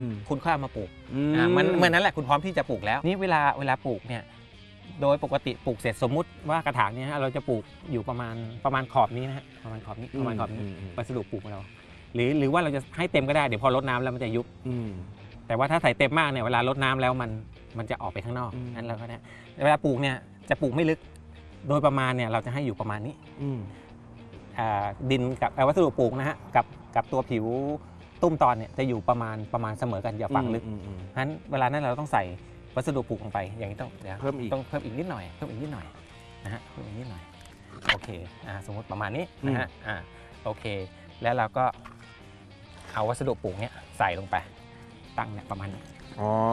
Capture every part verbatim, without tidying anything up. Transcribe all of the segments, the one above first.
คุณค่อยมาปลูกอ่ามันเมื่อนั้นแหละคุณพร้อมที่จะปลูกแล้วนี่เวลาเวลาปลูกเนี่ยโดยปกติปลูกเสร็จสมมุติว่ากระถางนี้เราจะปลูกอยู่ประมาณประมาณขอบนี้นะฮะประมาณขอบนี้ประมาณขอบนี้วัสดุปลูกของเราหรือหรือว่าเราจะให้เต็มก็ได้เดี๋ยวพอรดน้ำแล้วมันจะยุบแต่ว่าถ้าใส่เต็มมากเนี่ยเวลารดน้ำแล้วมันมันจะออกไปข้างนอกนั้นเราก็เนี่ยเวลาปลูกเนี่ยจะปลูกไม่ลึกโดยประมาณเนี่ยเราจะให้อยู่ประมาณนี้ดินกับวัสดุปลูกนะฮะกับกับตัวผิวตุ้มตอนเนี่ยจะอยู่ประมาณประมาณเสมอกันอย่าฝังลึกฉะนั้นเวลานั้นเราต้องใส่วัสดุปลูกลงไปอย่างนี้ต้องเดี๋ยวเพิ่มอีกต้องเพิ่มอีกนิดหน่อยเพิ่มอีกนิดหน่อยนะฮะเพิ่มอีกนิดหน่อยโอเคอ่าสมมติประมาณนี้นะฮะอ่าโอเคแล้วเราก็เอาวัสดุปลูกเนี่ยใส่ลงไปตั้งเนี่ยประมาณนี้อ๋อ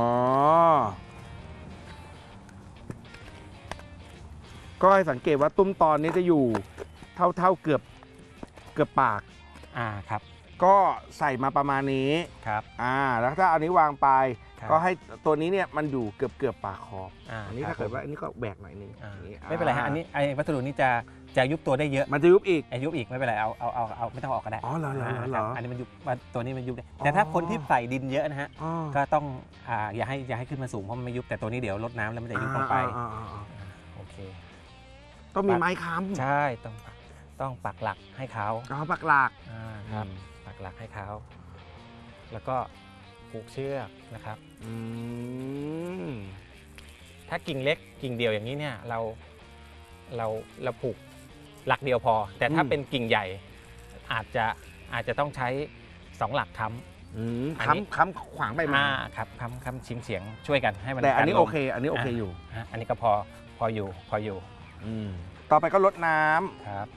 ก็ให้สังเกตว่าตุ้มตอนนี้จะอยู่เท่าเท่าเกือบเกือบปากอ่าครับก็ใส่มาประมาณนี้ครับอ่าแล้วถ้าอันนี้วางไปก็ให้ตัวนี้เนี่ยมันอยู่เกือบเกือบปากขอบอันนี้ถ้าเกิดว่าอันนี้ก็แบกหน่อยนึงไม่เป็นไรฮะอันนี้ไอ้วัสดุนี้จะจะยุบตัวได้เยอะมันจะยุบอีกไอ้ยุบอีกไม่เป็นไรเอาเอาเอาเอาไม่ต้องออกก็ได้อ๋อเหรอเหรออันนี้มันยุบตัวนี้มันยุบได้แต่ถ้าคนที่ใส่ดินเยอะนะฮะก็ต้องอ่าอย่าให้อย่าให้ขึ้นมาสูงเพราะมันไม่ยุบแต่ตัวนี้เดี๋ยวรดน้ำแล้วมันจะยุบลงไปโอเคต้องมีไม้ค้ำใช่ต้องต้องปักหลักให้เขาอ๋อปักหลักครับปักหลักให้เขาแล้วก็ผูกเชือกนะครับถ้ากิ่งเล็กกิ่งเดียวอย่างนี้เนี่ยเราเราเราผูกหลักเดียวพอแต่ถ้าเป็นกิ่งใหญ่อาจจะอาจจะต้องใช้สองหลักค้ำค้ำค้ำขวางไปมาครับค้ำค้ำชิมเฉียงช่วยกันให้มันแต่อันนี้โอเคอันนี้โอเคอยู่อันนี้ก็พอพออยู่พออยู่ต่อไปก็รดน้ำครับ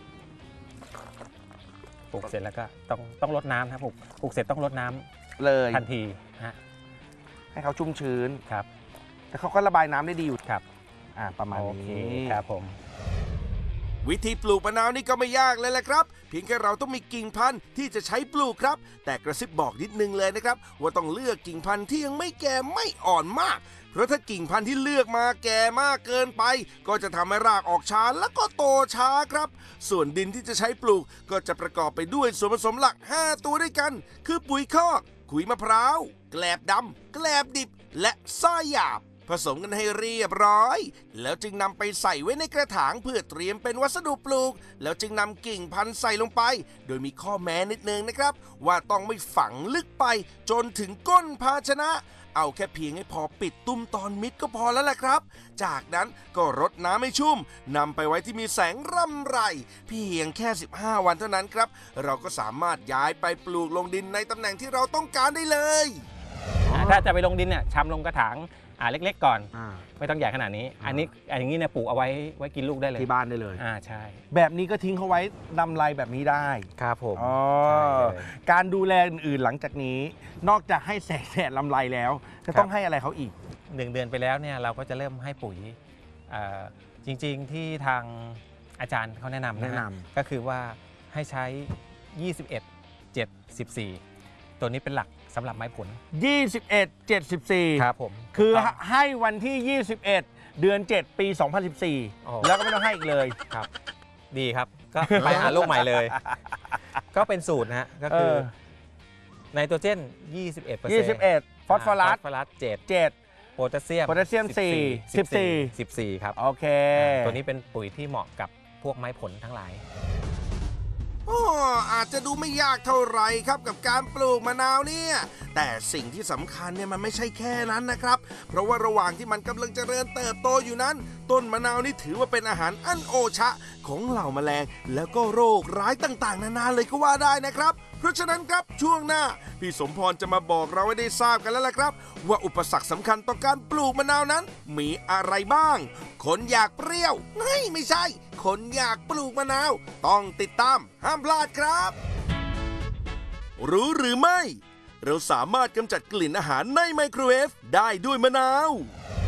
ปลูกเสร็จแล้วก็ต้องต้องรดน้ำครับปลูกปลูกเสร็จต้องรดน้ำเลยทันทีฮะให้เขาชุ่มชื้นครับแต่เขาก็ระบายน้ำได้ดีอยู่ครับอ่าประมาณนี้ครับผมวิธีปลูกมะนาวนี่ก็ไม่ยากเลยแหละครับเพียงแค่เราต้องมีกิ่งพันธุ์ที่จะใช้ปลูกครับแต่กระซิบบอกนิดนึงเลยนะครับว่าต้องเลือกกิ่งพันธุ์ที่ยังไม่แก่ไม่อ่อนมากเพราะถ้ากิ่งพันธุ์ที่เลือกมาแก่มากเกินไปก็จะทำให้รากออกช้าแล้วก็โตช้าครับส่วนดินที่จะใช้ปลูกก็จะประกอบไปด้วยส่วนผสมหลักห้าตัวด้วยกันคือปุ๋ยคอกขุยมะพร้าวแกลบดำแกลบดิบและทรายหยาบผสมกันให้เรียบร้อยแล้วจึงนำไปใส่ไว้ในกระถางเพื่อเตรียมเป็นวัสดุปลูกแล้วจึงนำกิ่งพันธุ์ใส่ลงไปโดยมีข้อแม้นิดนึงนะครับว่าต้องไม่ฝังลึกไปจนถึงก้นภาชนะเอาแค่เพียงให้พอปิดตุ้มตอนมิดก็พอแล้วล่ะครับจากนั้นก็รดน้ำให้ชุ่มนำไปไว้ที่มีแสงร่ำไรเพียงแค่สิบห้าวันเท่านั้นครับเราก็สามารถย้ายไปปลูกลงดินในตำแหน่งที่เราต้องการได้เลยถ้าจะไปลงดินเนี่ยชำลงกระถางอ่าเล็กๆก่อนไม่ต้องใหญ่ขนาดนี้อันนี้อย่างนี้เนี่ยปลูกเอาไว้ไว้กินลูกได้เลยที่บ้านได้เลยอ่าใช่แบบนี้ก็ทิ้งเขาไว้ลำไรแบบนี้ได้ครับผมอ๋อการดูแลอื่นๆหลังจากนี้นอกจากให้แสงแดดลำไรแล้วจะต้องให้อะไรเขาอีกหนึ่งเดือนไปแล้วเนี่ยเราก็จะเริ่มให้ปุ๋ยจริงๆที่ทางอาจารย์เขาแนะนำนะก็คือว่าให้ใช้ยี่สิบเอ็ด เจ็ด สิบสี่ตัวนี้เป็นหลักสำหรับไม้ผลยี่สิบเอ็ด เจ็ด สิบสี่ครับผมคือให้วันที่ยี่สิบเอ็ดเดือนเจ็ดปีสองพันสิบสี่แล้วก็ไม่ต้องให้อีกเลยครับดีครับก็ไปหาลูกใหม่เลยก็เป็นสูตรนะฮะก็คือไนโตรเจน ยี่สิบเอ็ดเปอร์เซ็นต์ยี่สิบเอ็ดฟอสฟอรัสฟอสฟอรัสเจ็ดเจ็ดโพแทสเซียมโพแทสเซียมสี่ สิบสี่สิบสี่ครับโอเคตัวนี้เป็นปุ๋ยที่เหมาะกับพวกไม้ผลทั้งหลายอ๋ออาจจะดูไม่ยากเท่าไหร่ครับกับการปลูกมะนาวเนี่ยแต่สิ่งที่สำคัญเนี่ยมันไม่ใช่แค่นั้นนะครับเพราะว่าระหว่างที่มันกำลังเจริญเติบโตอยู่นั้นต้นมะนาวนี่ถือว่าเป็นอาหารอันโอชะของเหล่าแมลงแล้วก็โรคร้ายต่างๆนานาเลยก็ว่าได้นะครับเพราะฉะนั้นครับช่วงหน้าพี่สมพรจะมาบอกเราให้ได้ทราบกันแล้วล่ะครับว่าอุปสรรคสำคัญต่อการปลูกมะนาวนั้นมีอะไรบ้างคนอยากเปรี้ยวเฮ้ยไม่ใช่คนอยากปลูกมะนาวต้องติดตามห้ามพลาดครับรู้หรือไม่เราสามารถกำจัดกลิ่นอาหารในไมโครเวฟได้ด้วยมะนาว